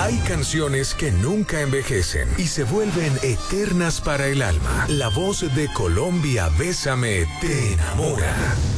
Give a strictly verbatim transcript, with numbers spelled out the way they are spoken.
Hay canciones que nunca envejecen y se vuelven eternas para el alma. La voz de Colombia Bésame te enamora.